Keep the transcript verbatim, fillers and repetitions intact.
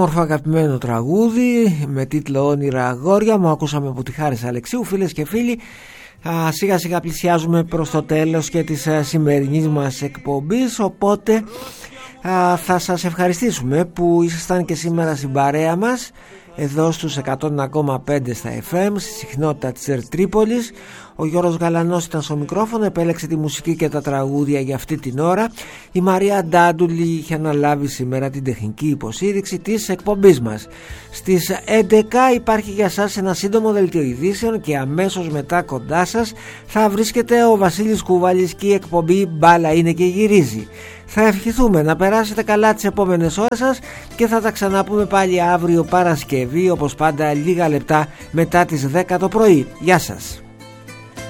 όμορφο αγαπημένο τραγούδι με τίτλο «Όνειρα αγόρια μου». Ακούσαμε από τη Χάρης Αλεξίου. Φίλες και φίλοι, α, σιγά σιγά πλησιάζουμε προς το τέλος και της α, σημερινής μας εκπομπής, οπότε α, θα σας ευχαριστήσουμε που ήσασταν και σήμερα στην παρέα μας εδώ στους εκατό ένα κόμμα πέντε στα εφ εμ, στη συχνότητα της Ερτρίπολης. Ο Γιώργος Γαλανός ήταν στο μικρόφωνο, επέλεξε τη μουσική και τα τραγούδια για αυτή την ώρα. Η Μαρία Ντάντουλη είχε αναλάβει σήμερα την τεχνική υποστήριξη της εκπομπής μας. Στις έντεκα υπάρχει για σας ένα σύντομο δελτίο ειδήσεων και αμέσως μετά κοντά σας θα βρίσκεται ο Βασίλης Κουβάλης και η εκπομπή «Μπάλα είναι και γυρίζει». Θα ευχηθούμε να περάσετε καλά τις επόμενες ώρες σας και θα τα ξαναπούμε πάλι αύριο Παρασκευή, όπως πάντα λίγα λεπτά μετά τις δέκα το πρωί. Γεια σας.